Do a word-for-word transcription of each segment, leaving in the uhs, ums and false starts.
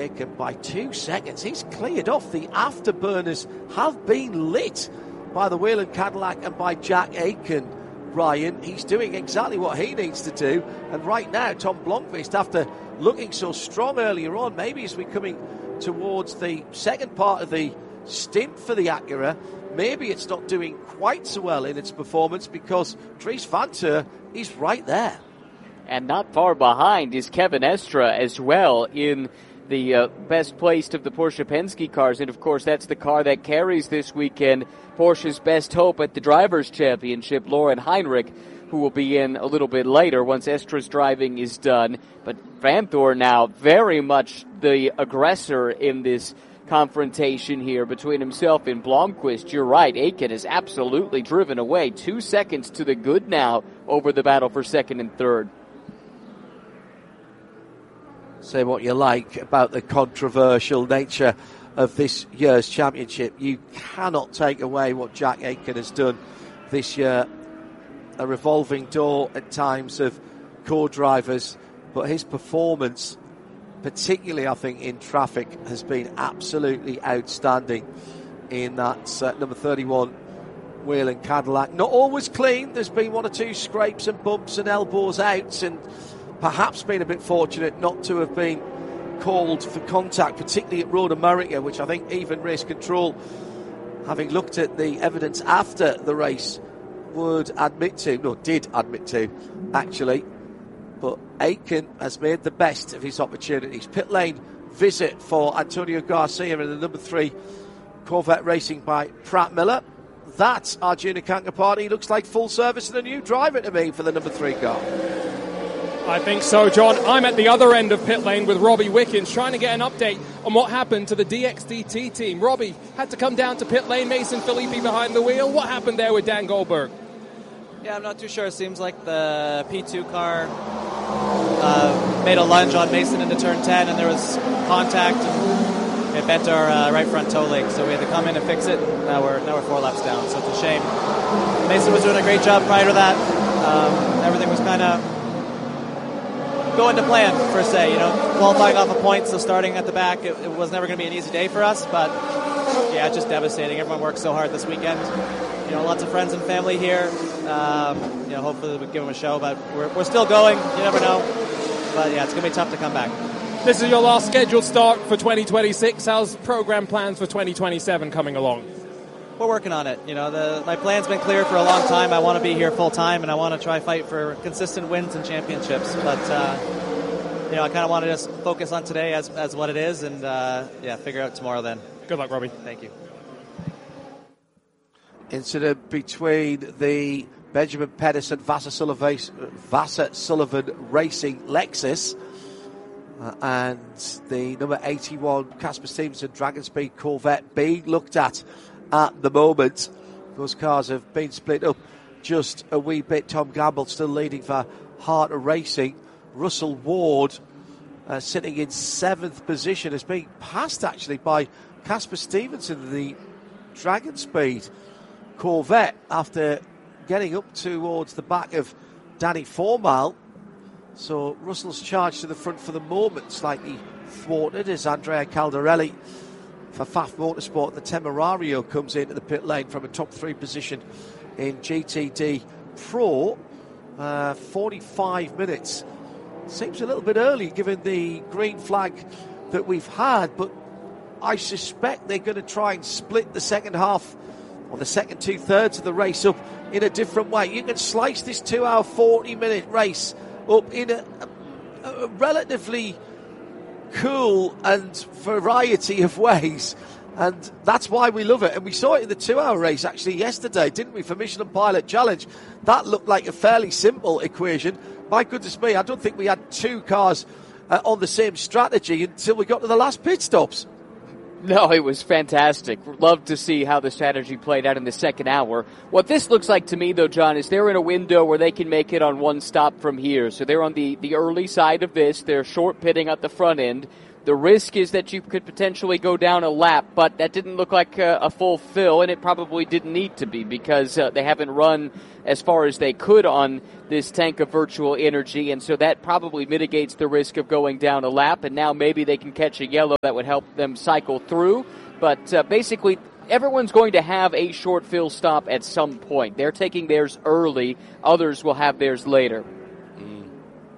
Aitken by two seconds. He's cleared off. The afterburners have been lit by the Whelen Cadillac and by Jack Aitken. Ryan, he's doing exactly what he needs to do. And right now, Tom Blomqvist, after looking so strong earlier on, maybe as we're coming towards the second part of the stint for the Acura, maybe it's not doing quite so well in its performance because Dries Vanthoor is right there. And not far behind is Kevin Estre as well in the uh, best placed of the Porsche Penske cars. And, of course, that's the car that carries this weekend Porsche's best hope at the Drivers' Championship, Lauren Heinrich, who will be in a little bit later once Estre's driving is done. But Vanthoor now very much the aggressor in this confrontation here between himself and Blomqvist. You're right, Aitken is absolutely driven away. Two seconds to the good now over the battle for second and third. Say what you like about the controversial nature of this year's championship. You cannot take away what Jack Aitken has done this year. A revolving door at times of core drivers, but his performance, particularly I think in traffic, has been absolutely outstanding in that uh, number thirty-one Whelen Cadillac. Not always clean. There's been one or two scrapes and bumps and elbows out, and perhaps been a bit fortunate not to have been called for contact, particularly at Road America, which I think even Race Control, having looked at the evidence after the race, would admit to, no, did admit to, actually. But Aitken has made the best of his opportunities. Pit lane visit for Antonio Garcia in the number three Corvette Racing by Pratt Miller. That, Arjuna Kankapati, looks like full service and a new driver to me for the number three car. I think so, John. I'm at the other end of pit lane with Robbie Wickens, trying to get an update on what happened to the D X D T team. Robbie had to come down to pit lane, Mason Filippi behind the wheel. What happened there with Dan Goldberg? Yeah, I'm not too sure. It seems like the P two car uh, made a lunge on Mason into turn ten, and there was contact, and it bent our uh, right front toe leg, so we had to come in and fix it. Now we're now we're four laps down, so it's a shame. Mason was doing a great job prior to that. Um, everything was kind of going to plan, per se, you know, qualifying off a point, so starting at the back, it, it was never going to be an easy day for us, but yeah, it's just devastating. Everyone worked so hard this weekend. You know, lots of friends and family here. Um, you know, hopefully we give them a show, but we're, we're still going. You never know. But yeah, it's going to be tough to come back. This is your last scheduled start for twenty twenty-six. How's program plans for twenty twenty-seven coming along? We're working on it. You know, the, my plan's been clear for a long time. I want to be here full time, and I want to try fight for consistent wins and championships. But uh, you know, I kind of want to just focus on today as as what it is, and uh, yeah, figure out tomorrow. Then. Good luck, Robbie. Thank you. Incident between the Benjamin Pedersen Vassar Sullivan, Vassar Sullivan Racing Lexus uh, and the number eighty-one Casper Stevenson Dragon Speed Corvette being looked at at the moment. Those cars have been split up just a wee bit. Tom Gamble still leading for Heart of Racing. Russell Ward uh, sitting in seventh position, has been passed actually by Casper Stevenson, the Dragon Speed Corvette, after getting up towards the back of Danny Formal. So Russell's charge to the front for the moment, slightly thwarted as Andrea Caldarelli for F A F Motorsport, the Temerario, comes into the pit lane from a top three position in G T D Pro. Uh, forty-five minutes. Seems a little bit early given the green flag that we've had, but I suspect they're going to try and split the second half or the second two-thirds of the race up in a different way. You can slice this two-hour, forty-minute race up in a, a, a relatively cool and variety of ways, and that's why we love it. And we saw it in the two-hour race actually yesterday, didn't we, for Michelin Pilot Challenge? That looked like a fairly simple equation. My goodness me, I don't think we had two cars uh, on the same strategy until we got to the last pit stops. No, it was fantastic. Love to see how the strategy played out in the second hour. What this looks like to me, though, John, is they're in a window where they can make it on one stop from here. So they're on the, the early side of this. They're short pitting at the front end. The risk is that you could potentially go down a lap, but that didn't look like a, a full fill, and it probably didn't need to be because uh, they haven't run as far as they could on this tank of virtual energy, and so that probably mitigates the risk of going down a lap, and now maybe they can catch a yellow that would help them cycle through. But uh, basically, everyone's going to have a short fill stop at some point. They're taking theirs early. Others will have theirs later. Mm.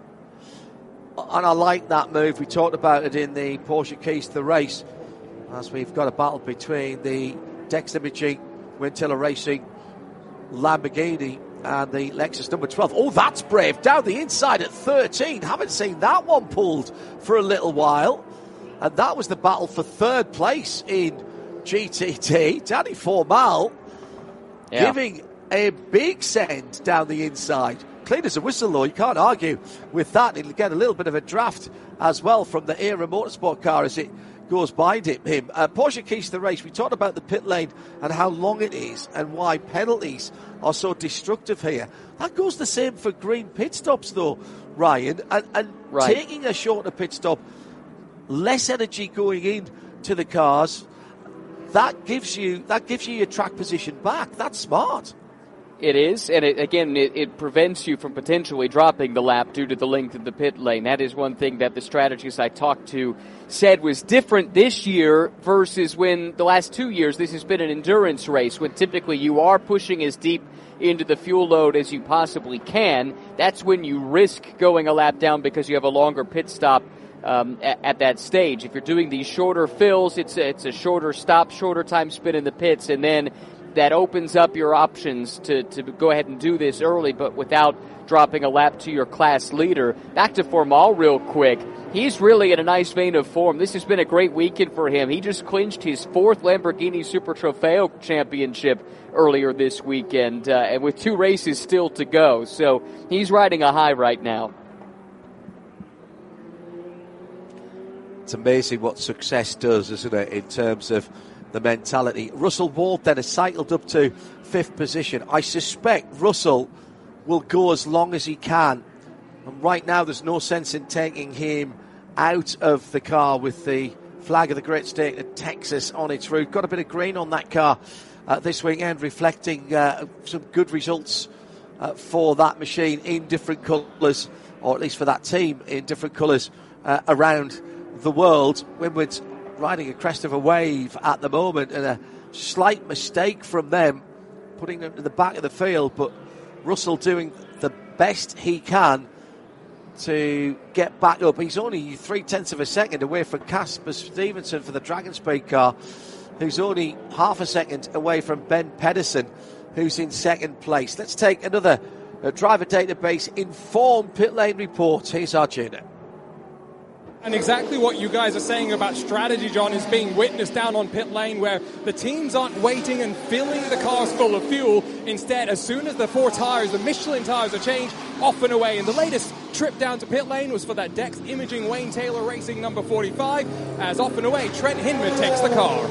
And I like that move. We talked about it in the Porsche Keys to the Race, as we've got a battle between the Dex Imaging, Windtiller Racing, Lamborghini, and the Lexus number twelve. Oh, that's brave. Down the inside at thirteen. Haven't seen that one pulled for a little while. And that was the battle for third place in G T T. Danny Formal yeah. giving a big send down the inside. Clean as a whistle, though. You can't argue with that. He'll get a little bit of a draft as well from the Era Motorsport car as it goes behind him. Uh, Porsche Keys to the Race. We talked about the pit lane and how long it is and why penalties are so destructive here. That goes the same for green pit stops, though, Ryan. And, and right. taking a shorter pit stop, less energy going in to the cars, that gives you that gives you your track position back. That's smart. It is, and it, again, it, it prevents you from potentially dropping the lap due to the length of the pit lane. That is one thing that the strategists I talked to said was different this year versus when the last two years this has been an endurance race, when typically you are pushing as deep into the fuel load as you possibly can. That's when you risk going a lap down because you have a longer pit stop um, at, at that stage. If you're doing these shorter fills, it's a, it's a shorter stop, shorter time spent in the pits, and then that opens up your options to, to go ahead and do this early, but without dropping a lap to your class leader. Back to Formal real quick. He's really in a nice vein of form. This has been a great weekend for him. He just clinched his fourth Lamborghini Super Trofeo championship earlier this weekend, uh, and with two races still to go. So he's riding a high right now. It's amazing what success does, isn't it, in terms of the mentality. Russell Ward then has cycled up to fifth position. I suspect Russell will go as long as he can. And right now there's no sense in taking him out of the car with the flag of the great state of Texas on its roof. Got a bit of green on that car uh, this weekend, reflecting uh, some good results uh, for that machine in different colours, or at least for that team in different colours uh, around the world. Winward's riding a crest of a wave at the moment, and a slight mistake from them putting them to the back of the field, but Russell doing the best he can to get back up. He's only three-tenths of a second away from Casper Stevenson for the Dragon Speed car, who's only half a second away from Ben Pedersen, who's in second place. Let's take another uh, driver database informed pit lane report. Here's Arjuna. And exactly what you guys are saying about strategy, John, is being witnessed down on pit lane, where the teams aren't waiting and filling the cars full of fuel. Instead, as soon as the four tyres, the Michelin tyres, are changed, off and away. And the latest trip down to pit lane was for that Dex Imaging Wayne Taylor Racing number forty-five, as off and away Trent Hinman takes the car.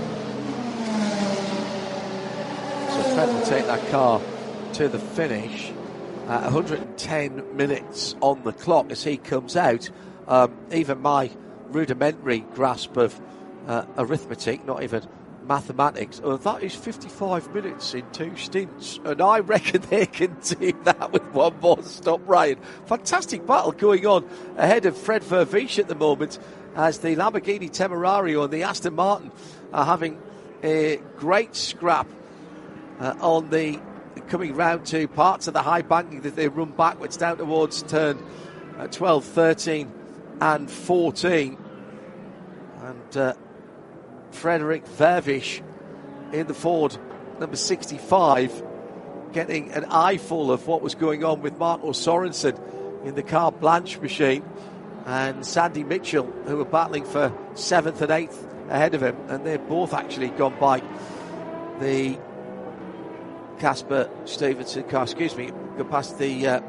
So Trent will take that car to the finish. Uh, one hundred ten minutes on the clock as he comes out. Um, even my rudimentary grasp of uh, arithmetic, not even mathematics, oh, that is fifty-five minutes in two stints, and I reckon they can do that with one more stop, Ryan. Fantastic battle going on ahead of Fred Vervish at the moment, as the Lamborghini Temerario and the Aston Martin are having a great scrap uh, on the coming round to parts of the high banking that they run backwards down towards turn uh, twelve, thirteen and fourteen, and uh, Frederick Vervish in the Ford number sixty-five getting an eyeful of what was going on with Marco Sorensen in the Carte Blanche machine, and Sandy Mitchell, who were battling for seventh and eighth ahead of him, and they've both actually gone by the Casper Stevenson car, excuse me, go past the uh,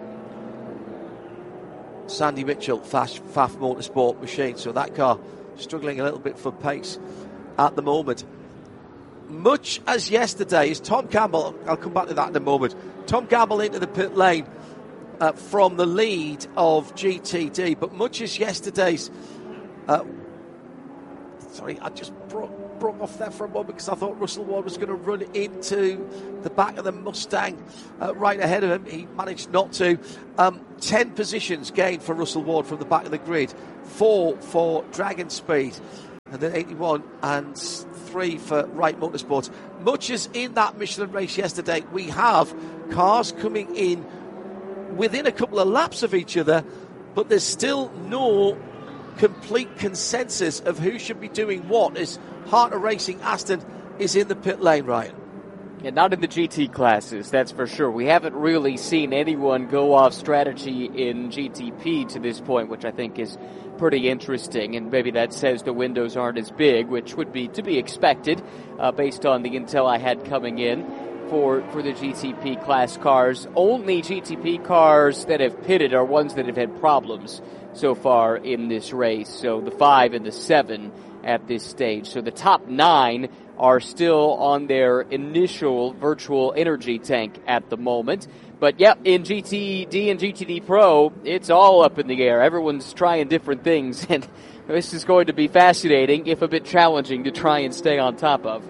Sandy Mitchell Fast F A F Motorsport machine. So that car struggling a little bit for pace at the moment. Much as yesterday is Tom Campbell, I'll come back to that in a moment. Tom Campbell into the pit lane uh, from the lead of G T D, but much as yesterday's uh, sorry, I just broke, broke off there for a moment because I thought Russell Ward was going to run into the back of the Mustang uh, right ahead of him. He managed not to. Um, ten positions gained for Russell Ward from the back of the grid, four for Dragon Speed, and then eighty-one and three for Wright Motorsports. Much as in that Michelin race yesterday, we have cars coming in within a couple of laps of each other, but there's still no complete consensus of who should be doing what, as Heart of Racing Aston is in the pit lane, Ryan. Yeah, not in the G T classes, that's for sure. We haven't really seen anyone go off strategy in G T P to this point, which I think is pretty interesting, and maybe that says the windows aren't as big, which would be to be expected uh, based on the intel I had coming in for, for the G T P class cars. Only G T P cars that have pitted are ones that have had problems so far in this race, so the five and the seven at this stage. So the top nine are still on their initial virtual energy tank at the moment. But yep, in G T D and G T D Pro, it's all up in the air. Everyone's trying different things, and this is going to be fascinating, if a bit challenging, to try and stay on top of.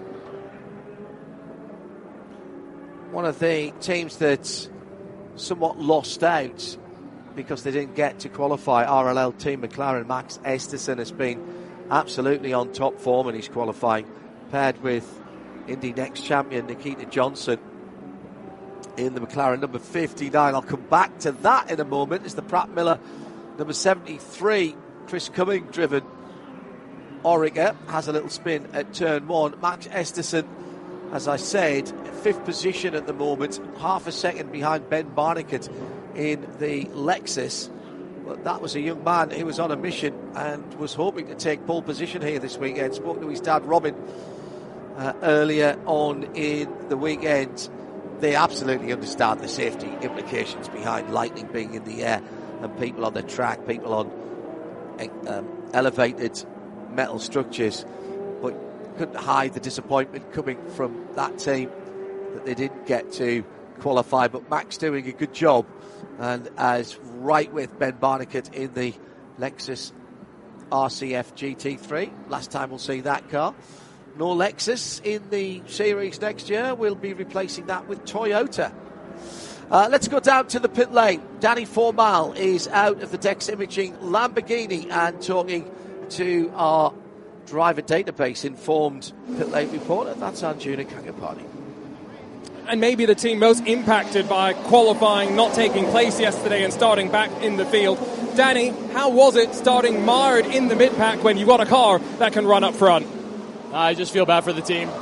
One of the teams that somewhat lost out because they didn't get to qualify, R L L Team McLaren, Max Esterson has been absolutely on top form in his qualifying, paired with Indy Next champion Nikita Johnson in the McLaren number fifty-nine. I'll come back to that in a moment. As the Pratt Miller number seventy-three, Chris Cumming driven Oregon has a little spin at turn one. Max Esterson, as I said, fifth position at the moment, half a second behind Ben Barnicat in the Lexus. But that was a young man who was on a mission and was hoping to take pole position here this weekend. Spoke to his dad Robin uh, earlier on in the weekend. They absolutely understand the safety implications behind lightning being in the air and people on the track, people on um, elevated metal structures, but couldn't hide the disappointment coming from that team that they didn't get to qualify. But Max doing a good job, and as right with Ben Barnicat in the Lexus R C F G T three. Last time we'll see that car. No Lexus in the series next year. We'll be replacing that with Toyota. Uh, let's go down to the pit lane. Danny Formal is out of the Dex Imaging Lamborghini and talking to our driver database informed pit lane reporter. That's Arjuna Kangapani. And maybe the team most impacted by qualifying not taking place yesterday and starting back in the field. Danny, how was it starting mired in the mid-pack when you've got a car that can run up front? I just feel bad for the team.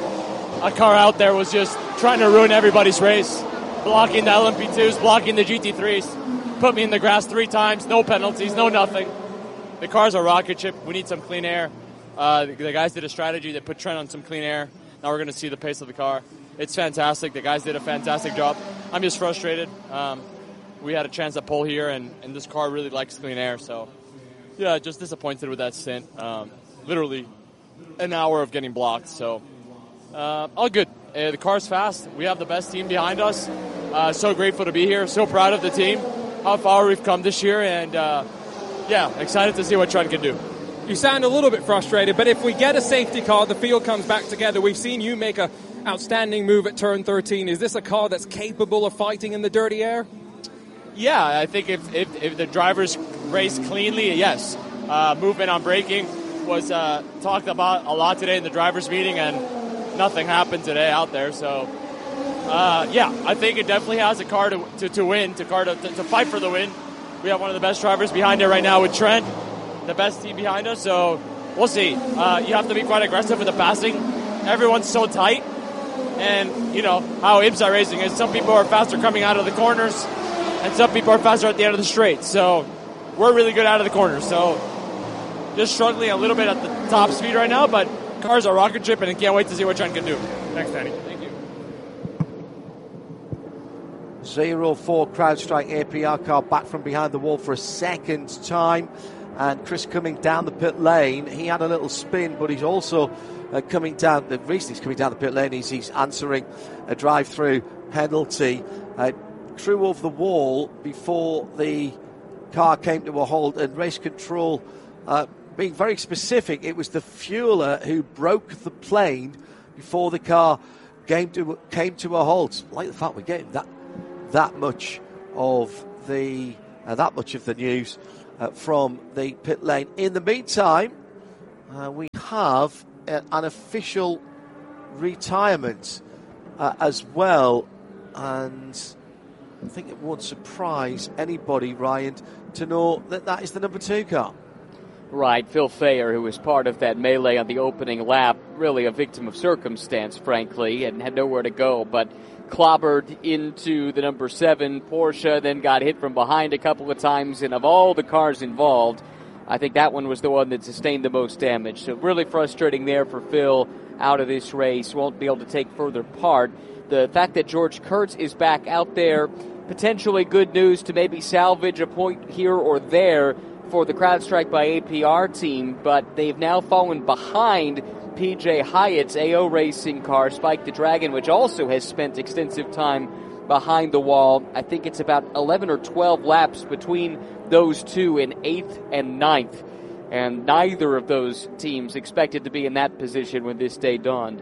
A car out there was just trying to ruin everybody's race, blocking the L M P twos, blocking the G T threes, put me in the grass three times, no penalties, no nothing. The car's a rocket ship. We need some clean air. Uh, the, the guys did a strategy that put Trent on some clean air. Now we're going to see the pace of the car. It's fantastic. The guys did a fantastic job. I'm just frustrated. Um, we had a chance at pole here, and, and this car really likes clean air. So, yeah, just disappointed with that stint. Um, literally an hour of getting blocked. So, uh, all good. Uh, the car's fast. We have the best team behind us. Uh, so grateful to be here. So proud of the team, how far we've come this year. And, uh, yeah, excited to see what Trent can do. You sound a little bit frustrated, but if we get a safety car, the field comes back together. We've seen you make a outstanding move at turn thirteen. Is this a car that's capable of fighting in the dirty air? Yeah, I think if, if, if the drivers race cleanly, yes. Uh, movement on braking was uh, talked about a lot today in the drivers' meeting, and nothing happened today out there. So, uh, yeah, I think it definitely has a car to, to, to win, to, car to, to, to fight for the win. We have one of the best drivers behind it right now with Trent, the best team behind us. So we'll see. Uh, you have to be quite aggressive with the passing. Everyone's so tight. And, you know, how IMSA racing is. Some people are faster coming out of the corners, and some people are faster at the end of the straight. So we're really good out of the corners. So just struggling a little bit at the top speed right now, but car's a rocket ship, and I can't wait to see what Trent can do. Thanks, Danny. Thank you. zero four CrowdStrike A P R car back from behind the wall for a second time. And Chris Cumming down the pit lane. He had a little spin, but he's also uh, coming down. The reason he's coming down the pit lane is he's answering a drive-through penalty. Uh, threw over the wall before the car came to a halt, and race control uh, being very specific, it was the fueler who broke the plane before the car came to came to a halt. I like the fact we're getting that that much of the uh, that much of the news uh, from the pit lane. In the meantime, uh, we have a, an official retirement uh, as well, and I think it won't surprise anybody, Ryan, to know that that is the number two car. Right, Phil Fayer, who was part of that melee on the opening lap, really a victim of circumstance, frankly, and had nowhere to go, but clobbered into the number seven Porsche, then got hit from behind a couple of times, and of all the cars involved, I think that one was the one that sustained the most damage. So really frustrating there for Phil, out of this race, won't be able to take further part. The fact that George Kurtz is back out there, potentially good news to maybe salvage a point here or there for the CrowdStrike by A P R team, but they've now fallen behind P J Hyatt's A O Racing car, Spike the Dragon, which also has spent extensive time behind the wall. I think it's about eleven or twelve laps between those two in eighth and ninth, and neither of those teams expected to be in that position when this day dawned.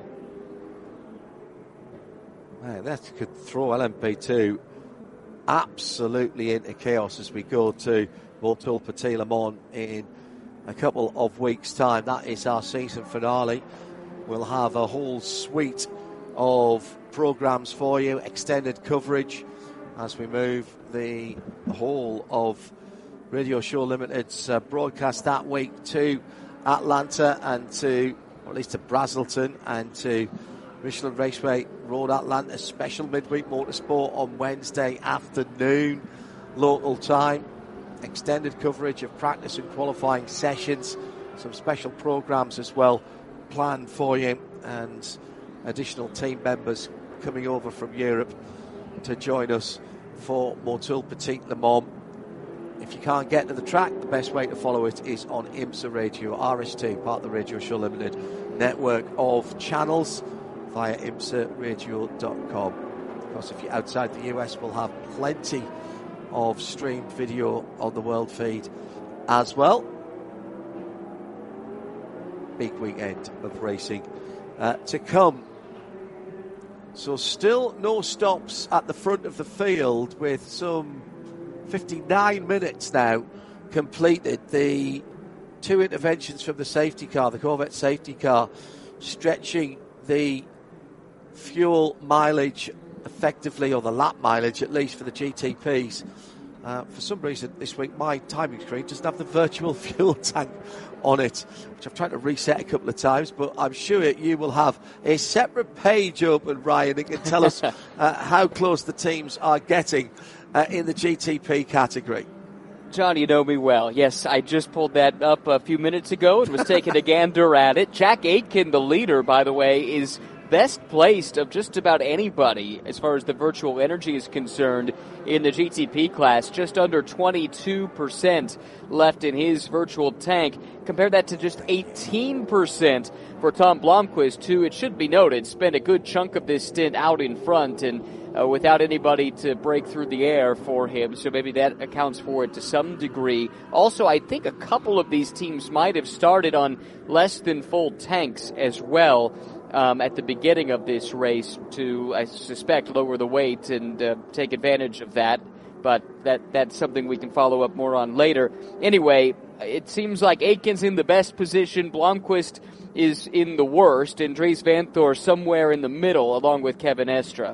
Man, that could throw L M P two absolutely into chaos as we go to Motul Petit Le Mans in a couple of weeks' time. That is our season finale. We'll have a whole suite of programmes for you, extended coverage as we move the whole of Radio Show Limited's uh, broadcast that week to Atlanta and to, or at least to Braselton and to Michelin Raceway Road Atlanta. Special midweek motorsport on Wednesday afternoon local time. Extended coverage of practice and qualifying sessions, some special programs as well planned for you, and additional team members coming over from Europe to join us for Motul Petit Le Mans. If you can't get to the track, the best way to follow it is on IMSA Radio, R S two, part of the Radio Show Limited network of channels, via I M S A radio dot com. Of course, if you're outside the U S, we'll have plenty of streamed video on the world feed as well. Big weekend of racing uh, to come. So still no stops at the front of the field, with some fifty-nine minutes now completed. The two interventions from the safety car, the Corvette safety car, stretching the fuel mileage effectively, or the lap mileage at least, for the G T Ps. Uh, for some reason this week my timing screen doesn't have the virtual fuel tank on it, which I've tried to reset a couple of times, but I'm sure you will have a separate page open, Ryan, that can tell us uh, how close the teams are getting uh, in the G T P category. John, you know me well. Yes, I just pulled that up a few minutes ago and was taking a gander at it. Jack Aitken, the leader, by the way, is best placed of just about anybody as far as the virtual energy is concerned in the G T P class. Just under twenty-two percent left in his virtual tank. Compare that to just eighteen percent for Tom Blomqvist, who, it should be noted, spent a good chunk of this stint out in front and uh, without anybody to break through the air for him, so maybe that accounts for it to some degree. Also, I think a couple of these teams might have started on less than full tanks as well um, at the beginning of this race to, I suspect, lower the weight and uh, take advantage of that. But that that's something we can follow up more on later. Anyway, it seems like Aitken's in the best position. Blomqvist is in the worst, and Dries Vanthoor somewhere in the middle, along with Kevin Estra.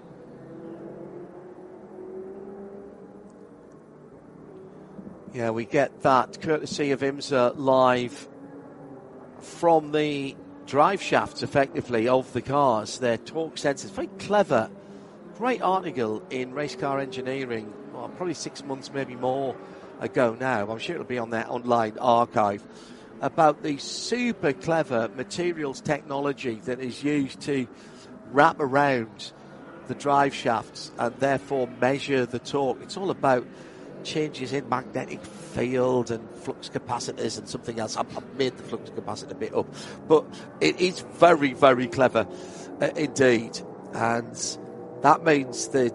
Yeah, we get that courtesy of IMSA live from the drive shafts, effectively, of the cars, their torque sensors. Very clever. Great article in Race Car Engineering, well, probably six months, maybe more ago now. I'm sure it'll be on their online archive, about the super clever materials technology that is used to wrap around the drive shafts and therefore measure the torque. It's all about changes in magnetic field and flux capacitors and something else. I've, I've made the flux capacitor bit up, but it is very, very clever uh, indeed. And that means that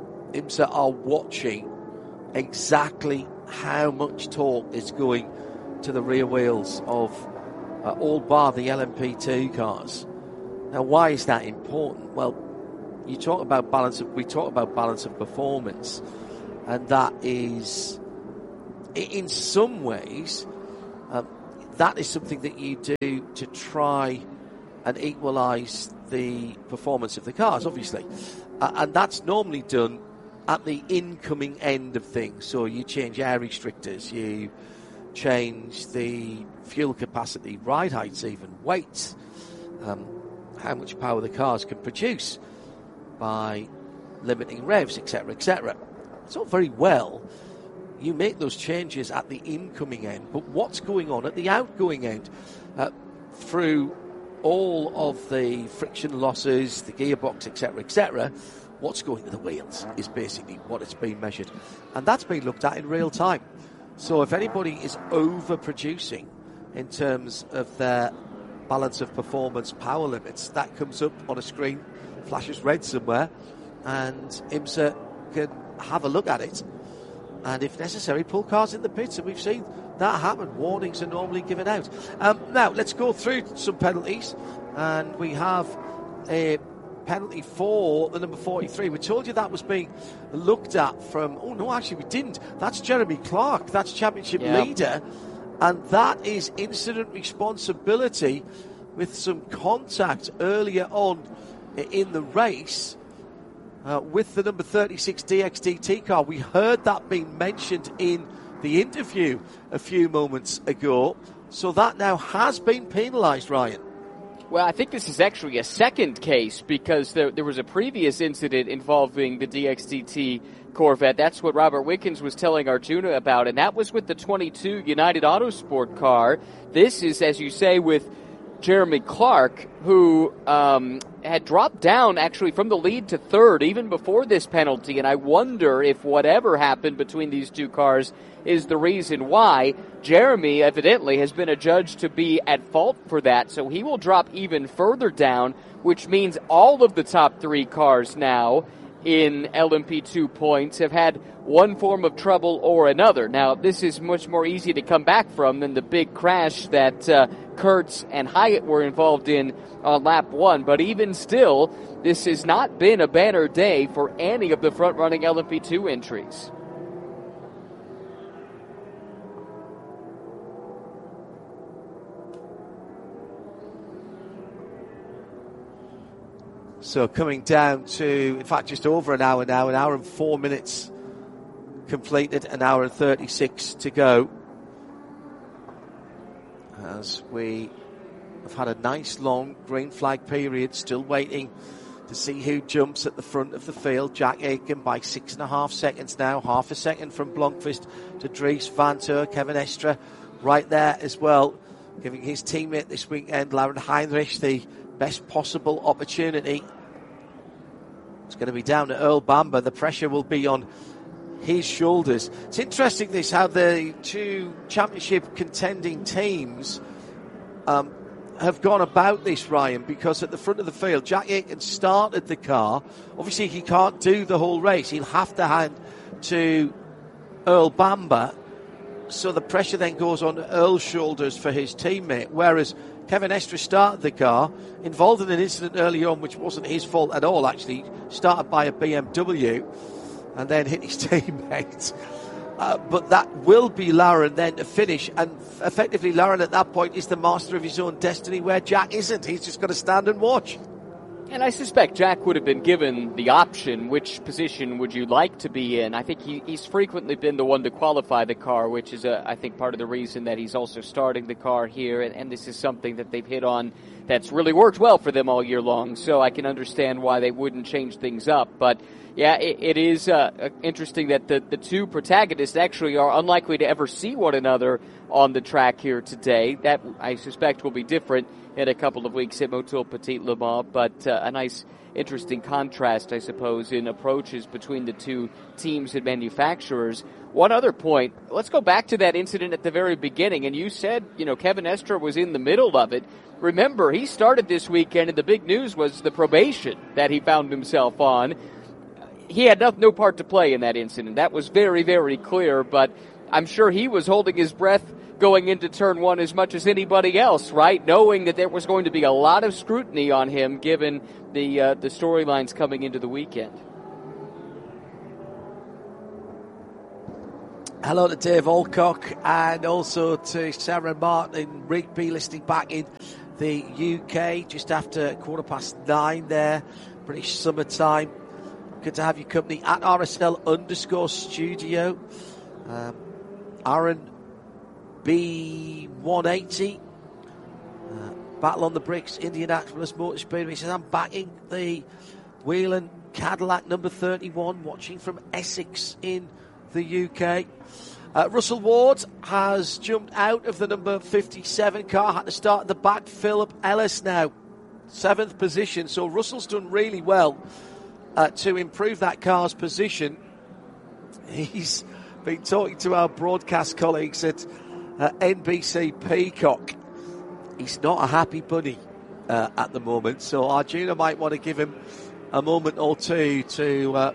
IMSA are watching exactly how much torque is going to the rear wheels of uh, all bar the L M P two cars. Now, why is that important? Well, you talk about balance of, we talk about balance of performance, and that is, in some ways, um, that is something that you do to try and equalise the performance of the cars, obviously. Uh, and that's normally done at the incoming end of things. So you change air restrictors, you change the fuel capacity, ride heights even, weights, um, how much power the cars can produce by limiting revs, et cetera, et cetera. It's all very well. You make those changes at the incoming end, but what's going on at the outgoing end? Uh, through all of the friction losses, the gearbox, et cetera, et cetera, what's going to the wheels is basically what it's been measured. And that's been looked at in real time. So if anybody is overproducing in terms of their balance of performance power limits, that comes up on a screen, flashes red somewhere, and IMSA can have a look at it. And if necessary, pull cars in the pits. And we've seen that happen. Warnings are normally given out. Um, now, let's go through some penalties. And we have a penalty for the number forty-three. We told you that was being looked at from... Oh, no, actually, we didn't. That's Jeremy Clark. That's championship yep. leader. And that is incident responsibility with some contact earlier on in the race uh, with the number thirty-six D X D T car. We heard that being mentioned in the interview a few moments ago. So that now has been penalised, Ryan. Well, I think this is actually a second case because there, there was a previous incident involving the D X D T Corvette. That's what Robert Wickens was telling Arjuna about, and that was with the twenty-two United Autosport car. This is, as you say, with Jeremy Clark, who um, had dropped down actually from the lead to third even before this penalty, and I wonder if whatever happened between these two cars is the reason why. Jeremy evidently has been adjudged to be at fault for that, so he will drop even further down, which means all of the top three cars now in L M P two points have had one form of trouble or another. Now, this is much more easy to come back from than the big crash that uh, Kurtz and Hyatt were involved in on lap one, but even still, this has not been a banner day for any of the front-running L M P two entries. So coming down to, in fact, just over an hour now, an hour and four minutes completed, an hour and thirty-six to go. As we have had a nice long green flag period, still waiting to see who jumps at the front of the field. Jack Aitken by six and a half seconds now, half a second from Blomqvist to Dries Vanthoor. Kevin Estre right there as well, giving his teammate this weekend, Lauren Heinrich, the best possible opportunity. It's going to be down to Earl Bamber. The pressure will be on his shoulders. It's interesting this, how the two championship contending teams um, have gone about this, Ryan, because at the front of the field, Jack Aitken started the car. Obviously, he can't do the whole race. He'll have to hand to Earl Bamber. So the pressure then goes on Earl's shoulders for his teammate, whereas Kevin Estre started the car, involved in an incident early on which wasn't his fault at all, actually, started by a B M W and then hit his teammate. Uh, but that will be Lauren then to finish, and effectively Lauren at that point is the master of his own destiny, where Jack isn't. He's just got to stand and watch. And I suspect Jack would have been given the option, which position would you like to be in? I think he, he's frequently been the one to qualify the car, which is, a, I think, part of the reason that he's also starting the car here. And, and this is something that they've hit on that's really worked well for them all year long. So I can understand why they wouldn't change things up. But, yeah, it, it is uh, interesting that the, the two protagonists actually are unlikely to ever see one another on the track here today. That, I suspect, will be different in a couple of weeks at Motul Petit Le Mans, but uh, a nice, interesting contrast, I suppose, in approaches between the two teams and manufacturers. One other point, let's go back to that incident at the very beginning, and you said, you know, Kevin Estre was in the middle of it. Remember, he started this weekend, and the big news was the probation that he found himself on. He had no, no part to play in that incident. That was very, very clear, but I'm sure he was holding his breath going into turn one as much as anybody else, right? Knowing that there was going to be a lot of scrutiny on him given the uh, the storylines coming into the weekend. Hello to Dave Alcock and also to Sarah Martin Rigby listening back in the U K just after quarter past nine there, British summertime. Good to have your company at R S L underscore studio. Um, Aaron B one eighty, uh, Battle on the Bricks, Indianapolis Motor Speedway. He says, I'm backing the Whelen Cadillac number thirty-one, watching from Essex in the U K. Uh, Russell Ward has jumped out of the number fifty-seven car, had to start at the back. Philip Ellis now, seventh position. So Russell's done really well uh, to improve that car's position. He's been talking to our broadcast colleagues at uh, N B C Peacock. He's not a happy bunny uh, at the moment, so Arjuna might want to give him a moment or two to uh,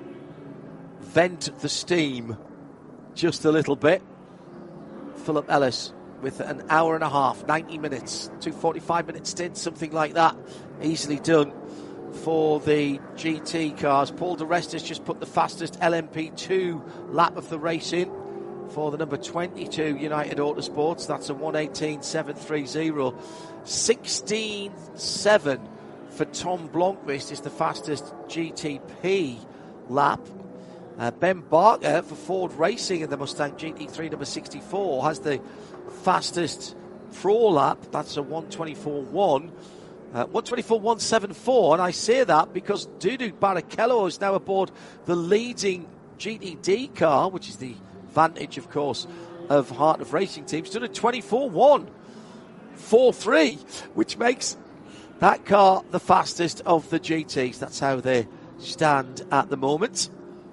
vent the steam just a little bit. Philip Ellis with an hour and a half, ninety minutes, two forty-five minute stint, something like that, easily done for the G T cars. Paul di Resta's just put the fastest L M P two lap of the race in for the number twenty-two United Autosports. That's a one eighteen seven thirty. sixteen seven for Tom Blomqvist is the fastest G T P lap. Uh, Ben Barker for Ford Racing in the Mustang G T three number sixty-four has the fastest Pro lap. That's a one twenty-four one. Uh, one twenty-four one seventy-four, and I say that because Dudu Barrichello is now aboard the leading G T D car, which is the advantage, of course, of Heart of Racing Team. Stood at twenty-four one forty-three, which makes that car the fastest of the G Ts. That's how they stand at the moment.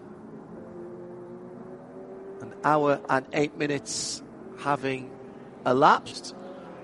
An hour and eight minutes having elapsed.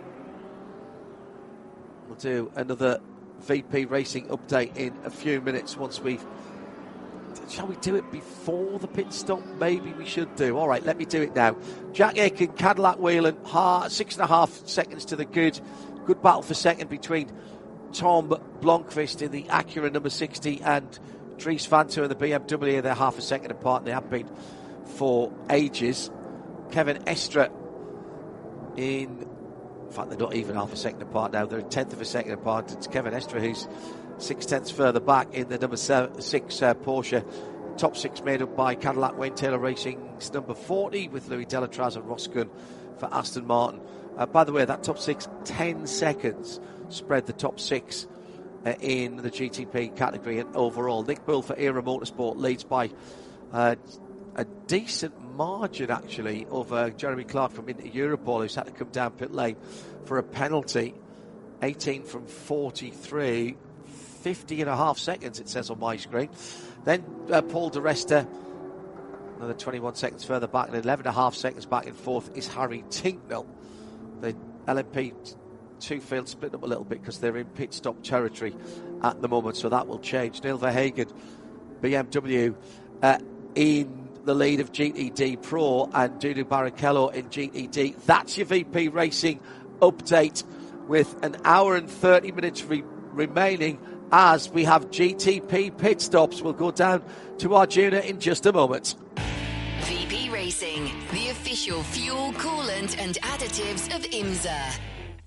We'll do another V P Racing update in a few minutes once we've... Shall we do it before the pit stop? Maybe we should do. All right, let me do it now. Jack Aitken, Cadillac Whelen, six and a half seconds to the good. Good battle for second between Tom Blomqvist in the Acura number sixty and Dries Vanthoor in the B M W. They're half a second apart. They have been for ages. Kevin Estre in... In fact, they're not even half a second apart now. They're a tenth of a second apart. It's Kevin Estre who's six tenths further back in the number seven, six uh, Porsche. Top six made up by Cadillac Wayne Taylor Racing's number forty with Louis Delatraz and Ross Gunn for Aston Martin. Uh, by the way, that top six, ten seconds spread the top six uh, in the G T P category and overall. Nick Bull for Era Motorsport leads by uh, a decent margin actually over Jeremy Clark from Inter Europol, who's had to come down pit lane for a penalty. eighteen from forty-three, fifty and a half seconds it says on my screen. Then uh, Paul di Resta, another twenty-one seconds further back, and eleven and a half seconds back and forth is Harry Tinknell. The L M P two field split up a little bit because they're in pit stop territory at the moment, so that will change. Neil Verhagen, B M W uh, in the lead of G T D Pro, and Dudu Barrichello in G T D. That's your V P Racing update with an hour and thirty minutes re- remaining as we have G T P pit stops. We'll go down to Arjuna in just a moment. V P Racing, the official fuel, coolant and additives of IMSA.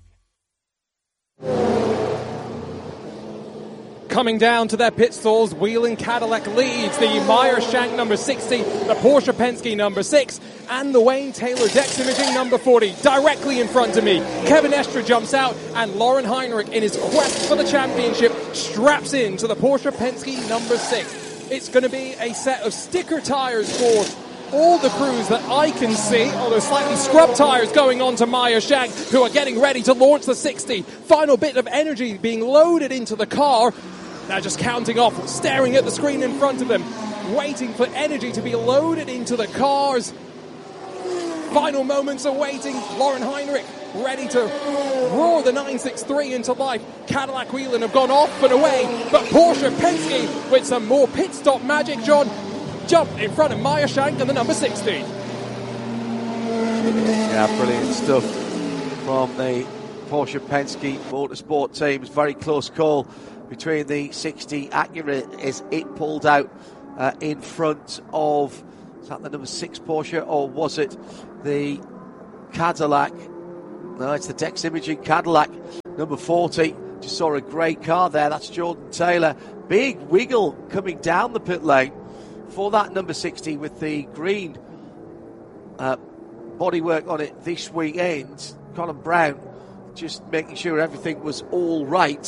Coming down to their pit stalls, Whelen Cadillac leads the Meyer Shank number sixty, the Porsche Penske number six, and the Wayne Taylor Dex Imaging number forty. Directly in front of me, Kevin Estre jumps out, and Lauren Heinrich, in his quest for the championship, straps in to the Porsche Penske number six. It's going to be a set of sticker tyres for all the crews that I can see, although slightly scrub tyres going on to Meyer Shank, who are getting ready to launch the sixty. Final bit of energy being loaded into the car. Now just counting off, staring at the screen in front of them, waiting for energy to be loaded into the cars. Final moments awaiting. Lauren Heinrich ready to roar the nine sixty-three into life. Cadillac Whelen have gone off and away, but Porsche Penske with some more pit stop magic, John, jump in front of Meyer Shank and the number sixty. Yeah, brilliant stuff from the Porsche Penske Motorsport team. It's a very close call between the sixty Acura as it pulled out uh, in front of, is that the number six Porsche, or was it the Cadillac? No, it's the Dex Imaging Cadillac, number forty. Just saw a grey car there. That's Jordan Taylor. Big wiggle coming down the pit lane for that number sixty with the green uh, bodywork on it this weekend. Colin Brown just making sure everything was all right.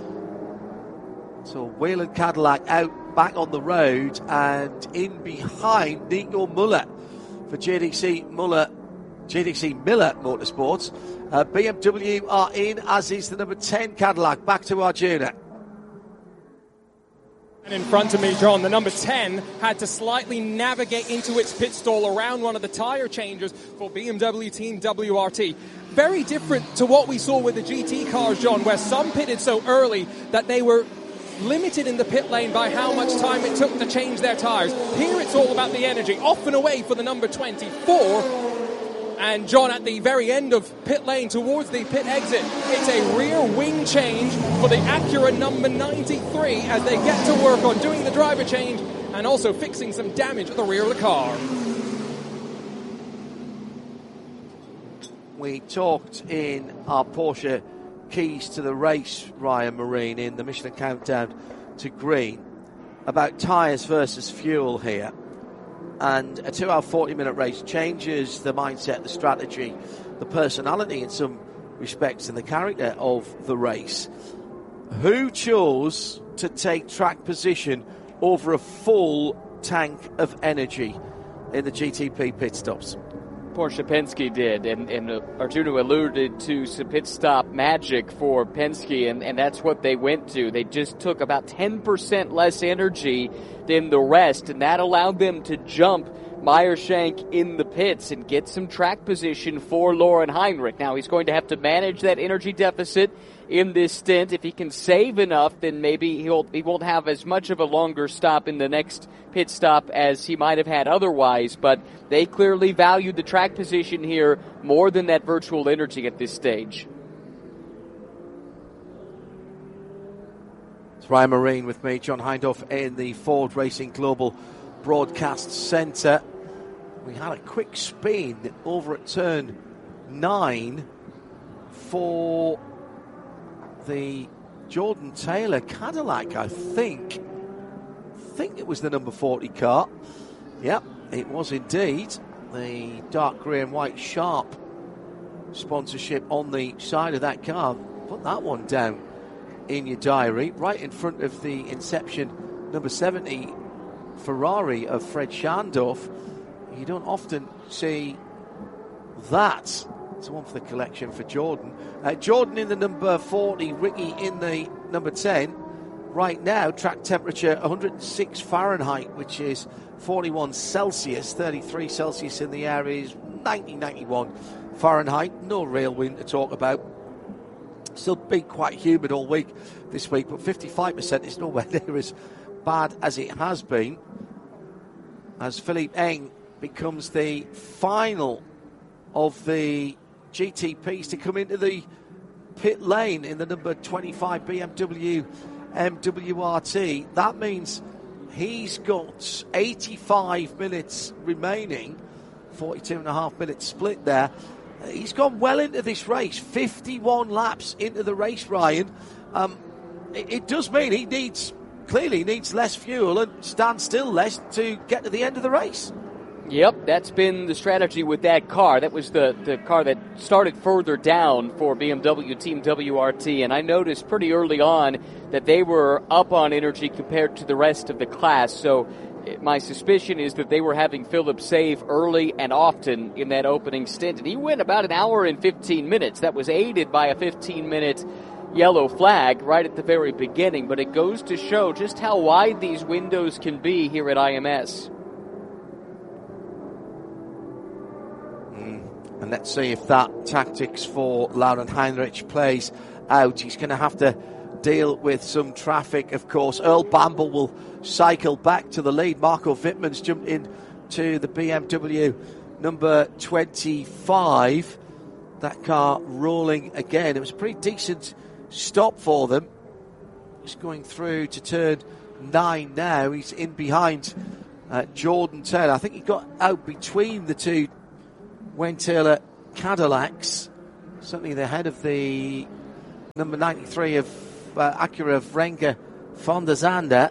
So Whelen Cadillac out back on the road, and in behind Nico Muller for J D C Muller, J D C Miller Motorsports. Uh, B M W are in, as is the number ten Cadillac. Back to Arjuna. And in front of me, John, the number ten had to slightly navigate into its pit stall around one of the tyre changes for B M W Team W R T. Very different to what we saw with the G T cars, John, where some pitted so early that they were limited in the pit lane by how much time it took to change their tyres. Here it's all about the energy. Off and away for the number twenty-four. And John, at the very end of pit lane towards the pit exit, it's a rear wing change for the Acura number ninety-three as they get to work on doing the driver change and also fixing some damage at the rear of the car. We talked in our Porsche Keys to the Race, Ryan Marine, in the Michelin Countdown to Green, about tyres versus fuel here. And a two hour forty minute race changes the mindset, the strategy, the personality in some respects, and the character of the race. Who chose to take track position over a full tank of energy in the G T P pit stops? Porsche Penske did, and, and uh, Arjuna alluded to some pit stop magic for Penske, and, and that's what they went to. They just took about ten percent less energy than the rest, and that allowed them to jump Meyershank in the pits and get some track position for Laurin Heinrich. Now, he's going to have to manage that energy deficit in this stint. If he can save enough, then maybe he'll, he won't have as much of a longer stop in the next pit stop as he might have had otherwise, but they clearly valued the track position here more than that virtual energy at this stage. It's Ryan Marine with me, John Hindhaugh, in the Ford Racing Global Broadcast Centre. We had a quick spin over at turn nine for the Jordan Taylor Cadillac, I think. I think it was the number forty car. Yep, it was indeed. The dark grey and white Sharp sponsorship on the side of that car. Put that one down in your diary. Right in front of the Inception number seventy Ferrari of Fred Schandorf. You don't often see that. It's one for the collection for Jordan. Uh, Jordan in the number forty, Ricky in the number ten. Right now, track temperature one hundred six Fahrenheit, which is forty-one Celsius, thirty-three Celsius in the air is ninety, ninety-one Fahrenheit. No real wind to talk about. Still been quite humid all week this week, but fifty-five percent is nowhere near as bad as it has been. As Philippe Eng becomes the final of the G T Ps to come into the pit lane in the number twenty-five B M W M W R T. That means he's got eighty-five minutes remaining, forty-two and a half minutes split there. He's gone well into this race, fifty-one laps into the race, Ryan. Um, it, it does mean he needs, clearly needs less fuel and stand still less to get to the end of the race. Yep, that's been the strategy with that car. That was the, the car that started further down for B M W Team W R T, and I noticed pretty early on that they were up on energy compared to the rest of the class, so my suspicion is that they were having Philip save early and often in that opening stint, and he went about an hour and fifteen minutes. That was aided by a fifteen-minute yellow flag right at the very beginning, but it goes to show just how wide these windows can be here at I M S. And let's see if that tactics for Laurin Heinrich plays out. He's going to have to deal with some traffic, of course. Earl Bamble will cycle back to the lead. Marco Wittmann's jumped in to the B M W number twenty-five. That car rolling again. It was a pretty decent stop for them. Just going through to turn nine now. He's in behind uh, Jordan Taylor. I think he got out between the two Wayne Taylor Cadillacs. Certainly the head of the number ninety-three of uh, Acura Vrenga von der Zande.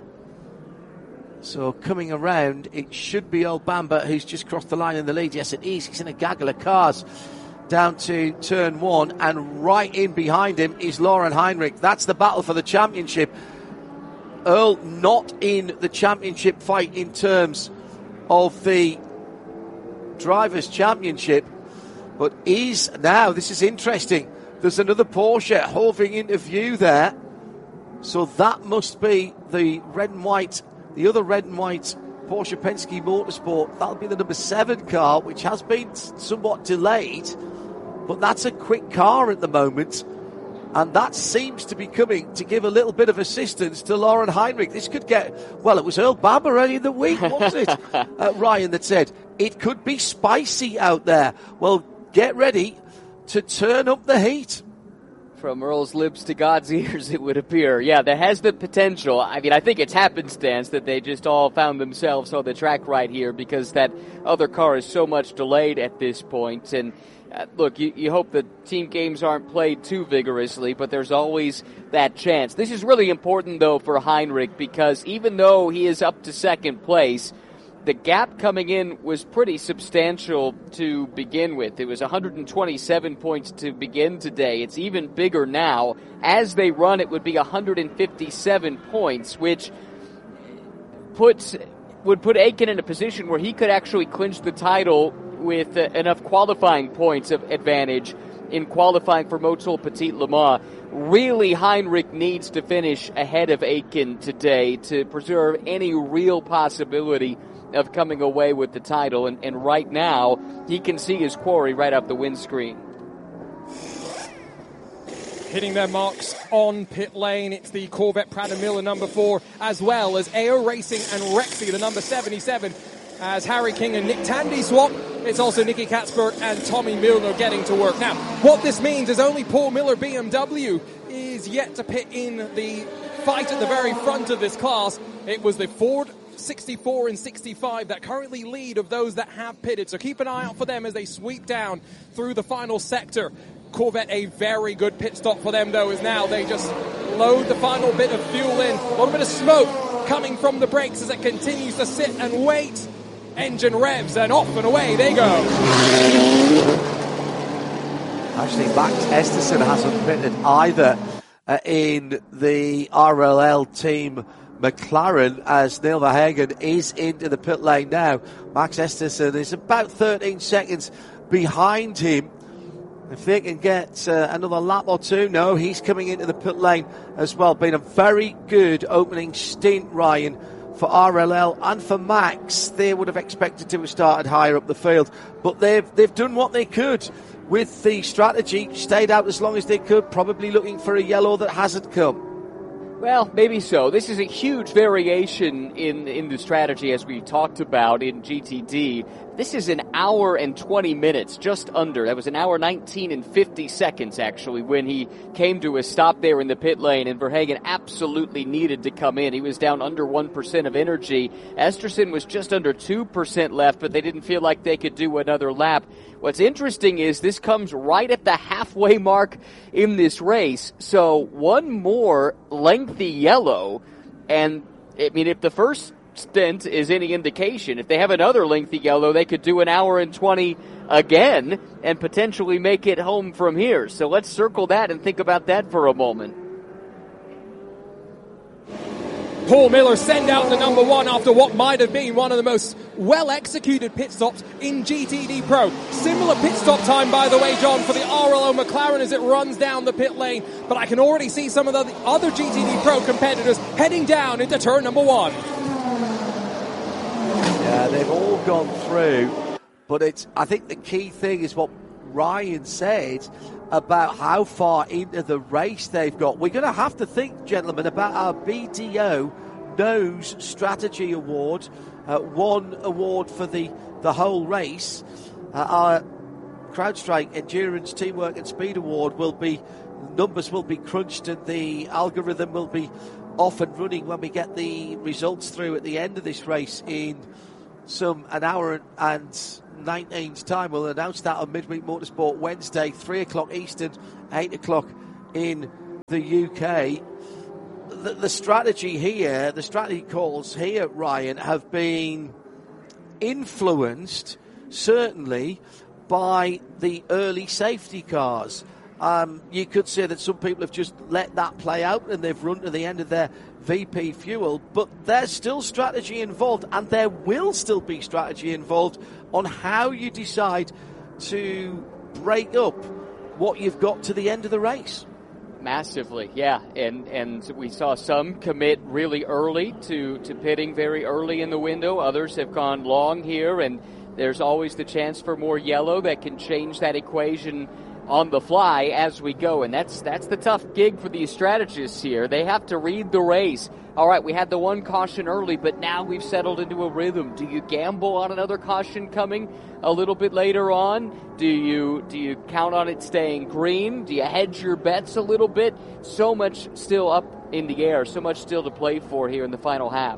So coming around, it should be old Bamber who's just crossed the line in the lead. Yes, it is. He's in a gaggle of cars down to turn one, and right in behind him is Lauren Heinrich. That's the battle for the championship. Earl not in the championship fight in terms of the Drivers' Championship, but is now, this is interesting, there's another Porsche hovering into view there, so that must be the red and white, the other red and white Porsche Penske Motorsport. That'll be the number seven car, which has been somewhat delayed, but that's a quick car at the moment, and that seems to be coming to give a little bit of assistance to Lauren Heinrich. This could get, well, it was Earl Bamber earlier in the week, wasn't it, uh, Ryan, that said it could be spicy out there. Well, get ready to turn up the heat. From Earl's lips to God's ears, it would appear. Yeah, there has the potential. I mean, I think it's happenstance that they just all found themselves on the track right here, because that other car is so much delayed at this point. And uh, look, you, you hope the team games aren't played too vigorously, but there's always that chance. This is really important, though, for Heinrich, because even though he is up to second place, the gap coming in was pretty substantial to begin with. It was one hundred twenty-seven points to begin today. It's even bigger now. As they run, it would be one hundred fifty-seven points, which puts would put Aitken in a position where he could actually clinch the title with uh, enough qualifying points of advantage in qualifying for Motul Petit Le Mans. Really, Heinrich needs to finish ahead of Aitken today to preserve any real possibility of coming away with the title, and, and right now he can see his quarry right up the windscreen. Hitting their marks on pit lane, it's the Corvette Prada Miller number four, as well as A O Racing and Rexy, the number seventy-seven, as Harry King and Nick Tandy swap. It's also Nicky Katzberg and Tommy Milner getting to work. Now, what this means is only Paul Miller B M W is yet to pit in the fight at the very front of this class. It was the Ford sixty-four and sixty-five that currently lead of those that have pitted, so keep an eye out for them as they sweep down through the final sector. Corvette, a very good pit stop for them, though, is now they just load the final bit of fuel in. A little bit of smoke coming from the brakes as it continues to sit and wait. Engine revs and off and away they go. Actually, Max Esterson hasn't pitted either uh, in the R L L team McLaren, as Neil Verhagen is into the pit lane now. Max Esterson is about thirteen seconds behind him. If they can get uh, another lap or two, no, he's coming into the pit lane as well. Been a very good opening stint, Ryan, for R L L and for Max. They would have expected to have started higher up the field, but they've they've done what they could with the strategy, stayed out as long as they could, probably looking for a yellow that hasn't come. Well, maybe so. This is a huge variation in, in the strategy, as we talked about in G T D. This is an hour and twenty minutes, just under. That was an hour nineteen and fifty seconds, actually, when he came to a stop there in the pit lane, and Verhagen absolutely needed to come in. He was down under one percent of energy. Esterson was just under two percent left, but they didn't feel like they could do another lap. What's interesting is this comes right at the halfway mark in this race, so one more lengthy yellow, and, I mean, if the first stint is any indication, if they have another lengthy yellow, they could do an hour and twenty again and potentially make it home from here. So let's circle that and think about that for a moment. Paul Miller send out the number one after what might have been one of the most well-executed pit stops in G T D Pro. Similar pit stop time, by the way, John, for the R L O McLaren as it runs down the pit lane. But I can already see some of the other G T D Pro competitors heading down into turn number one. Yeah, they've all gone through, but it's, I think the key thing is what Ryan said about how far into the race they've got. We're going to have to think, gentlemen, about our B D O Nose Strategy Award, uh, one award for the, the whole race. Uh, our CrowdStrike Endurance, Teamwork and Speed Award will be, numbers will be crunched and the algorithm will be off and running when we get the results through at the end of this race in some an hour and nineteen's time. We'll announce that on Midweek Motorsport Wednesday, three o'clock Eastern, eight o'clock in the U K. The, the strategy here, the strategy calls here, Ryan, have been influenced, certainly, by the early safety cars. Um, you could say that some people have just let that play out and they've run to the end of their V P fuel, but there's still strategy involved, and there will still be strategy involved on how you decide to break up what you've got to the end of the race. Massively, yeah, and and we saw some commit really early to, to pitting very early in the window. Others have gone long here, and there's always the chance for more yellow that can change that equation on the fly as we go, and that's that's the tough gig for these strategists here. They have to read the race. All right, we had the one caution early, but now we've settled into a rhythm. Do you gamble on another caution coming a little bit later on? Do you do you count on it staying green? Do you hedge your bets a little bit? So much still up in the air, so much still to play for here in the final half.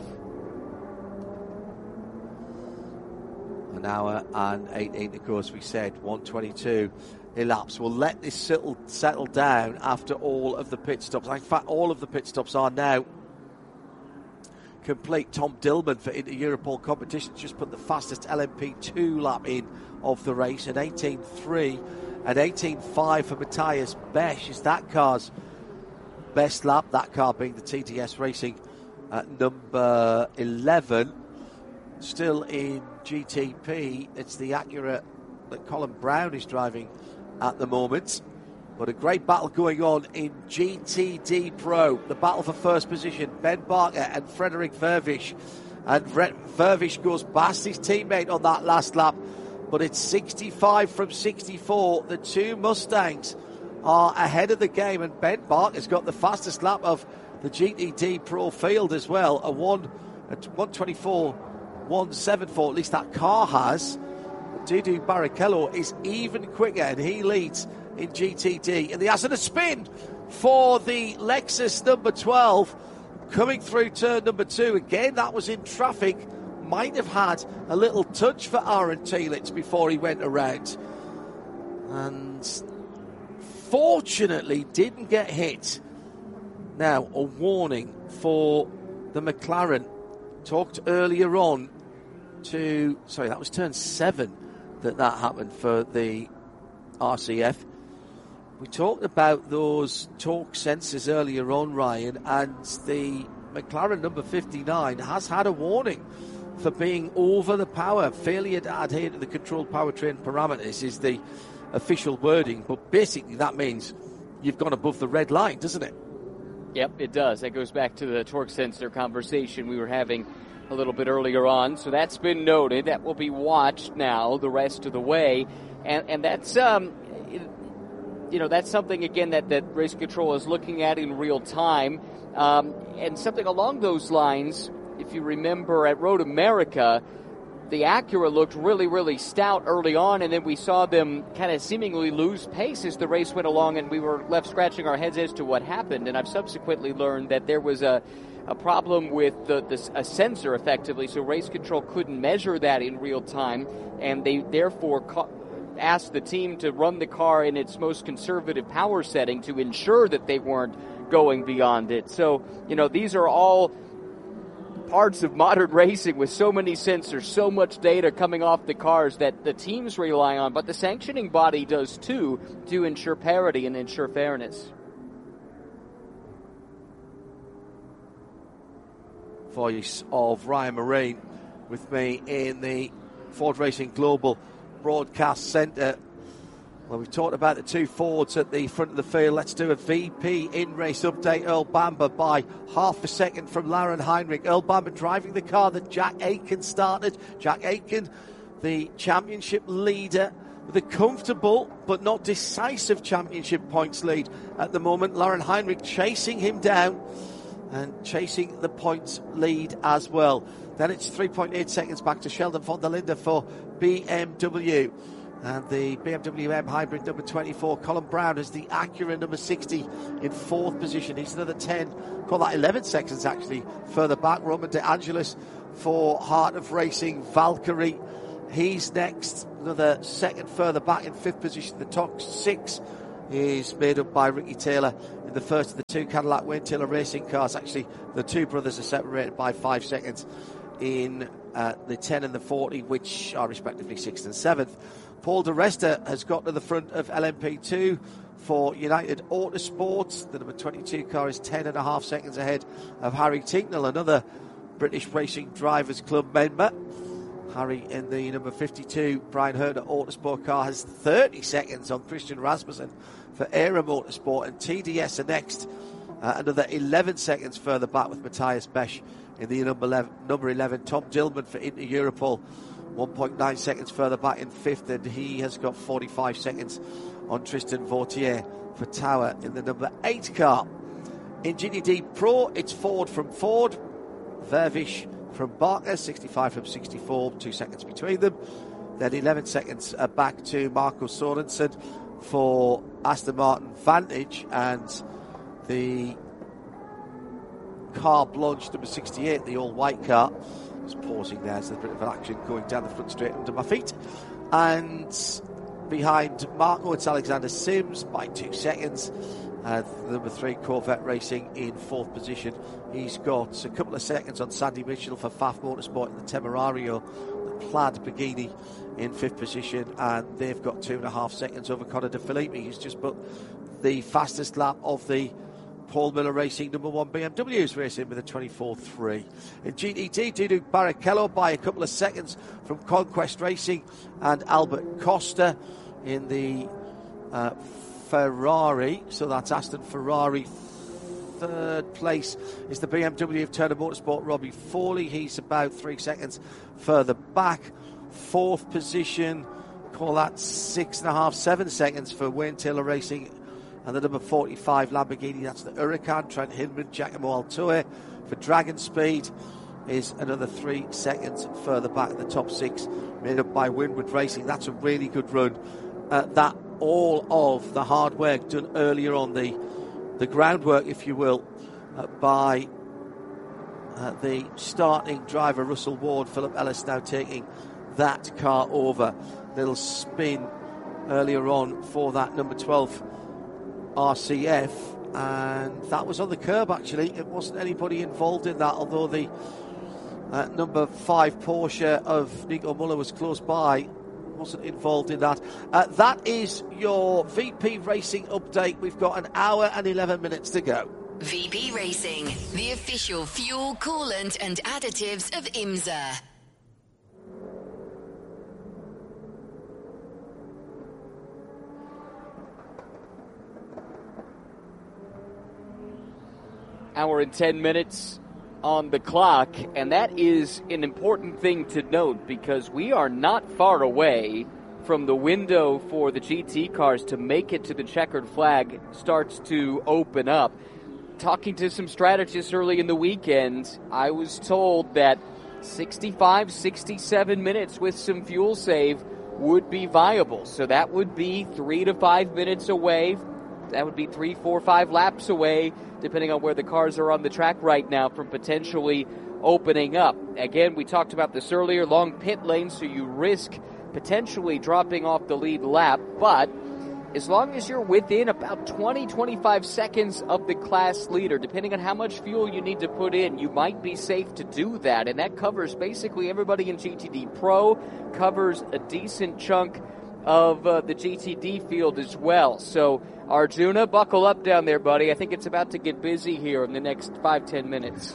An hour and eighteen, of course, we said one twenty-two elapsed. We'll let this settle, settle down after all of the pit stops. In fact, all of the pit stops are now complete. Tom Dillman for Inter-Europol competitions just put the fastest L M P two lap in of the race at eighteen three, and eighteen five for Matthias Besch is that car's best lap, that car being the T D S Racing at number eleven. Still in G T P, it's the Acura that Colin Brown is driving at the moment. But a great battle going on in G T D Pro. The battle for first position, Ben Barker and Frederick Vervisch. And Vervisch goes past his teammate on that last lap. But it's sixty-five from sixty-four. The two Mustangs are ahead of the game. And Ben Barker's got the fastest lap of the G T D Pro field as well. A one, a one twenty-four, one seventy-four. At least that car has. Dudu Barrichello is even quicker, and he leads in G T D. And the acid a spin for the Lexus number twelve coming through turn number two. Again, that was in traffic. Might have had a little touch for Aaron Telitz before he went around. And fortunately didn't get hit. Now, a warning for the McLaren. Talked earlier on to, sorry, that was turn seven that that happened for the R C F. We talked about those torque sensors earlier on, Ryan, and the McLaren number fifty-nine has had a warning for being over the power. Failure to adhere to the controlled powertrain parameters is the official wording, but basically that means you've gone above the red line, doesn't it? Yep, it does. That goes back to the torque sensor conversation we were having a little bit earlier on. So that's been noted. That will be watched now the rest of the way. And and that's, um, you know, that's something, again, that, that Race Control is looking at in real time. Um, and something along those lines, if you remember at Road America, the Acura looked really, really stout early on, and then we saw them kind of seemingly lose pace as the race went along, and we were left scratching our heads as to what happened. And I've subsequently learned that there was a, a problem with the, the a sensor, effectively, so Race Control couldn't measure that in real time, and they therefore ca- asked the team to run the car in its most conservative power setting to ensure that they weren't going beyond it. So, you know, these are all parts of modern racing with so many sensors, so much data coming off the cars that the teams rely on, but the sanctioning body does too, to ensure parity and ensure fairness. Voice of Ryan Marine with me in the Ford Racing Global Broadcast Centre. Well, we've talked about the two Fords at the front of the field. Let's do a V P in-race update. Earl Bamber by half a second from Lauren Heinrich. Earl Bamber driving the car that Jack Aitken started. Jack Aitken, the championship leader, with a comfortable but not decisive championship points lead at the moment. Lauren Heinrich chasing him down and chasing the points lead as well. Then it's three point eight seconds back to Sheldon von der Linde for B M W. And the B M W M Hybrid number twenty-four, Colin Brown, is the Acura number sixty in fourth position. He's another ten, call that eleven seconds actually, further back. Roman De Angelis for Heart of Racing, Valkyrie. He's next, another second further back in fifth position. The top six is made up by Ricky Taylor in the first of the two Cadillac Wayne Taylor racing cars. Actually, the two brothers are separated by five seconds in uh, the ten and the forty, which are respectively sixth and seventh. Paul Di Resta has got to the front of L M P two for United Autosports. The number twenty-two car is ten and a half seconds ahead of Harry Tinknell, another British Racing Drivers Club member. Harry in the number fifty-two Brian Herder Autosport car has thirty seconds on Christian Rasmussen for Aram Motorsport, and T D S are next, uh, another eleven seconds further back with Matthias Besch in the number eleven, number eleven Tom Dillman for Inter Europol, one point nine seconds further back in fifth, and he has got forty-five seconds on Tristan Vautier for Tower in the number eight car. In G T D Pro, it's Ford from Ford, Vervish from Barker, sixty-five from sixty-four, two seconds between them. Then eleven seconds uh, back to Marco Sorensen for Aston Martin Vantage, and the car Blanche number sixty-eight, the all-white car. Just pausing there, there's a bit of an action going down the front straight under my feet. And behind Marco, it's Alexander Sims by two seconds. Uh, the number three Corvette Racing in fourth position. He's got a couple of seconds on Sandy Mitchell for F A F Motorsport in the Temerario, the plaid Bugini in fifth position, and they've got two and a half seconds over Connor De Filippi, who's just put the fastest lap of the Paul Miller Racing number one B M W's racing with a twenty-four three. In G T D, Duduk Barrichello by a couple of seconds from Conquest Racing, and Albert Costa in the uh, Ferrari, so that's Aston Ferrari. Third place is the B M W of Turner Motorsport, Robbie Foley. He's about three seconds further back. Fourth position, call that six and a half, seven seconds for Wayne Taylor Racing. And the number forty-five Lamborghini, that's the Huracan, Trent Hindman, Giacomo Altoe for Dragon Speed is another three seconds further back. The top six made up by Winwood Racing. That's a really good run. Uh, that all of the hard work done earlier on, the the groundwork, if you will, uh, by uh, the starting driver Russell Ward. Philip Ellis now taking that car over. Little spin earlier on for that number twelve R C F, and that was on the curb actually. It wasn't anybody involved in that, although the uh, number five Porsche of Nico Muller was close by. Wasn't involved in that. Uh, that is your V P Racing update. We've got an hour and eleven minutes to go. V P Racing, the official fuel, coolant and additives of IMSA. Hour and ten minutes on the clock, and that is an important thing to note because we are not far away from the window for the G T cars to make it to the checkered flag starts to open up. Talking to some strategists early in the weekend, I was told that sixty-five, sixty-seven minutes with some fuel save would be viable. So that would be three to five minutes away. That would be three, four, five laps away, depending on where the cars are on the track right now, from potentially opening up. Again, we talked about this earlier, long pit lane, so you risk potentially dropping off the lead lap, but as long as you're within about twenty, twenty-five seconds of the class leader, depending on how much fuel you need to put in, you might be safe to do that, and that covers basically everybody in G T D Pro, covers a decent chunk of uh, the G T D field as well. So Arjuna, buckle up down there, buddy. I think it's about to get busy here in the next five, ten minutes.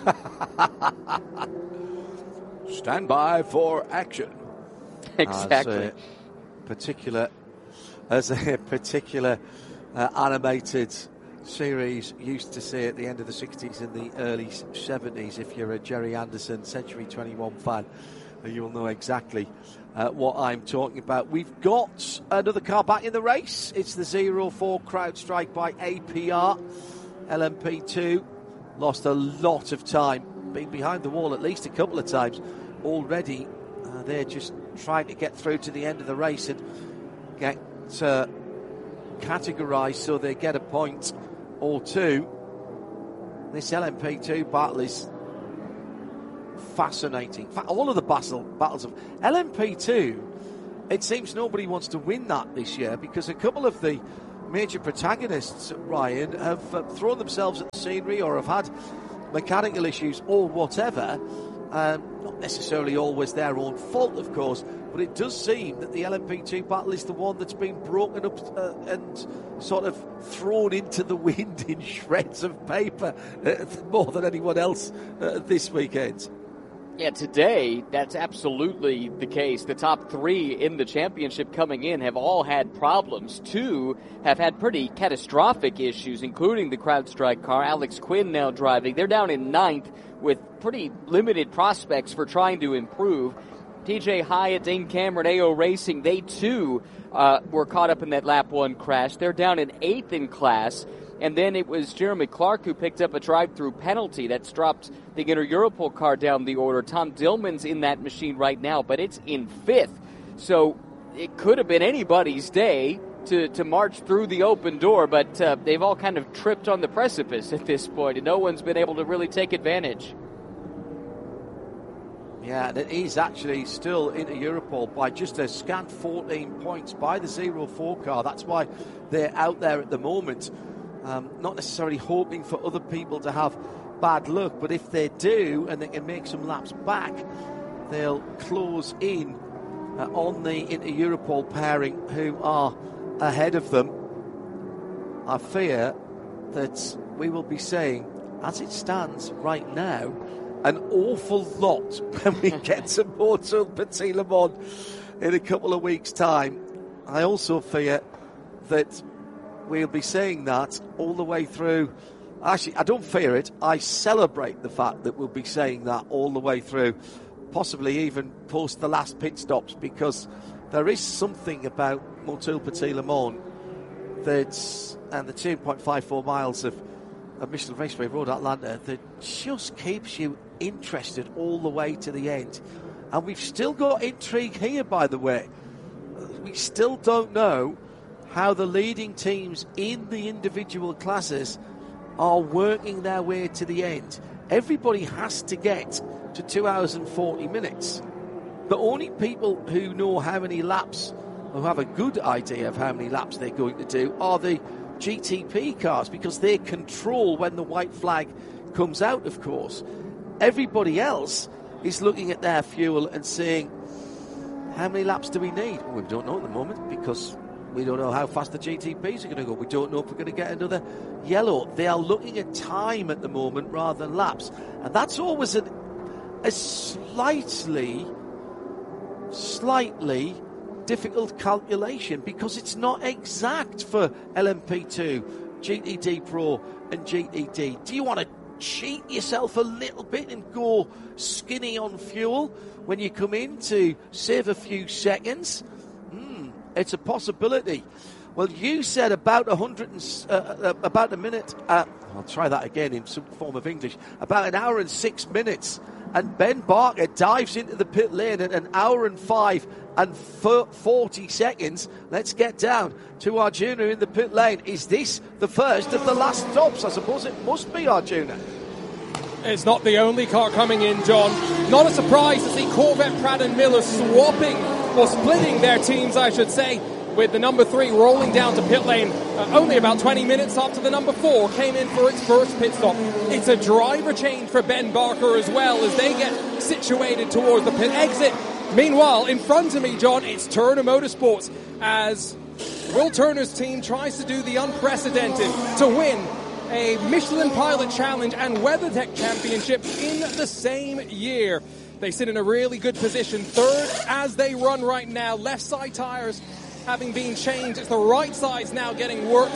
Stand by for action. Exactly. As a particular, as a particular uh, animated series used to say at the end of the sixties and the early seventies, if you're a Jerry Anderson Century twenty-one fan, you'll know exactly uh, what I'm talking about. We've got another car back in the race. It's the zero four CrowdStrike by A P R. L M P two lost a lot of time, been behind the wall at least a couple of times already. Uh, they're just trying to get through to the end of the race, and get uh, categorised so they get a point or two. This L M P two battle is fascinating. In fact, all of the battle, battles of L M P two, it seems nobody wants to win that this year because a couple of the major protagonists, Ryan, have uh, thrown themselves at the scenery or have had mechanical issues or whatever. Um, not necessarily always their own fault, of course, but it does seem that the L M P two battle is the one that's been broken up uh, and sort of thrown into the wind in shreds of paper uh, more than anyone else uh, this weekend. Yeah, today, that's absolutely the case. The top three in the championship coming in have all had problems. Two have had pretty catastrophic issues, including the CrowdStrike car. Alex Quinn now driving. They're down in ninth with pretty limited prospects for trying to improve. T J Hyatt, Dane Cameron, A O Racing, they too uh, were caught up in that lap one crash. They're down in eighth in class. And then it was Jeremy Clark who picked up a drive-through penalty that's dropped the Inter-Europol car down the order. Tom Dillman's in that machine right now, but it's in fifth. So it could have been anybody's day to, to march through the open door, but uh, they've all kind of tripped on the precipice at this point, and no one's been able to really take advantage. Yeah, and it is actually still into Europol by just a scant fourteen points by the zero four car. That's why they're out there at the moment. Um, not necessarily hoping for other people to have bad luck, but if they do and they can make some laps back, they'll close in uh, on the Inter-Europol pairing who are ahead of them. I fear that we will be saying, as it stands right now, an awful lot when we get to Motul Petit Le Mans in a couple of weeks' time. I also fear that we'll be saying that all the way through. Actually, I don't fear it. I celebrate the fact that we'll be saying that all the way through, possibly even post the last pit stops, because there is something about Motul Petit Le Mans that's, and the two point five four miles of, of Michelin Raceway Road Atlanta, that just keeps you interested all the way to the end. And we've still got intrigue here, by the way. We still don't know how the leading teams in the individual classes are working their way to the end. Everybody has to get to two hours and forty minutes. The only people who know how many laps, who have a good idea of how many laps they're going to do, are the G T P cars, because they control when the white flag comes out, of course. Everybody else is looking at their fuel and saying, how many laps do we need? Well, we don't know at the moment, because we don't know how fast the G T Ps are going to go. We don't know if we're going to get another yellow. They are looking at time at the moment rather than laps. And that's always an, a slightly, slightly difficult calculation, because it's not exact for L M P two, G T D Pro and G T D. Do you want to cheat yourself a little bit and go skinny on fuel when you come in to save a few seconds? It's a possibility. Well, you said about a hundred and uh, uh, about a minute. Uh, I'll try that again in some form of English. About an hour and six minutes, and Ben Barker dives into the pit lane at an hour and five and forty seconds. Let's get down to Arjuna in the pit lane. Is this the first of the last stops? I suppose it must be, Arjuna. It's not the only car coming in, John. Not a surprise to see Corvette, Pratt and Miller swapping, or splitting their teams, I should say, with the number three rolling down to pit lane uh, only about twenty minutes after the number four came in for its first pit stop. It's a driver change for Ben Barker as well, as they get situated towards the pit exit. Meanwhile, in front of me, John, it's Turner Motorsports, as Will Turner's team tries to do the unprecedented to win a Michelin Pilot Challenge and WeatherTech Championship in the same year. They sit in a really good position, third as they run right now. Left side tires having been changed. It's the right sides now getting worked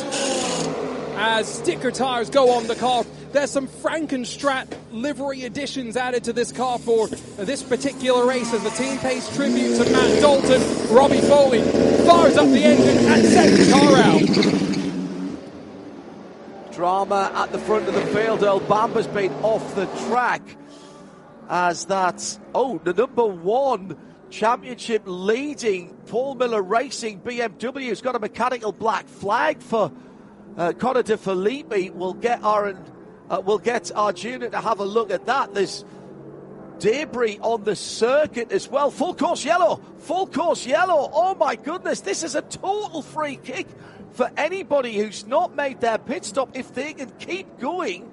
as sticker tires go on the car. There's some Frankenstrat livery additions added to this car for this particular race, as the team pays tribute to Matt Dalton. Robbie Foley fires up the engine and sends the car out. Drama at the front of the field. Earl Bamber's been off the track, as that, oh, the number one Championship leading Paul Miller Racing B M W has got a mechanical black flag for uh, Connor De Filippi. We'll get our uh, we'll get Arjuna to have a look at that. There's debris on the circuit as well. Full course yellow, full course yellow. Oh my goodness, this is a total free kick for anybody who's not made their pit stop. If they can keep going